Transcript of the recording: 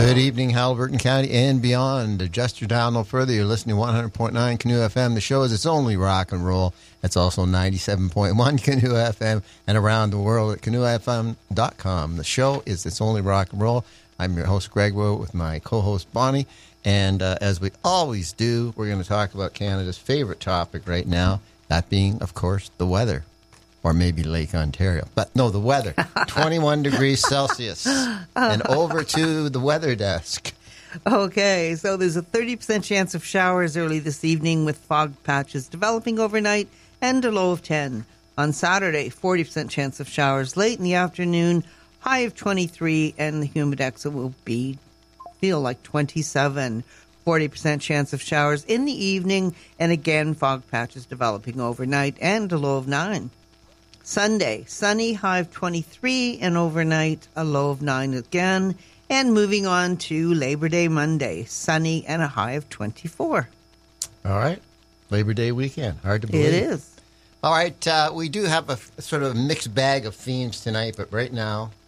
Good evening, Haliburton County and beyond. Adjust your dial no further. You're listening to 100.9 Canoe FM. The show is It's Only Rock and Roll. It's also 97.1 Canoe FM and around the world at canoefm.com. The show is It's Only Rock and Roll. I'm your host, Greg Wood, with my co-host, Bonnie. And as we always do, we're going to talk about Canada's favorite topic right now, that being, of course, the weather. Or maybe Lake Ontario. But no, the weather. 21 degrees Celsius. And over to the weather desk. Okay, so there's a 30% chance of showers early this evening with fog patches developing overnight and a low of 10. On Saturday, 40% chance of showers late in the afternoon, high of 23, and the humidex will feel like 27. 40% chance of showers in the evening, and again, fog patches developing overnight and a low of 9. Sunday, sunny, high of 23, and overnight, a low of 9 again. And moving on to Labor Day Monday, sunny and a high of 24. All right. Labor Day weekend. Hard to believe. It is. All right. We do have a sort of mixed bag of themes tonight, but right now,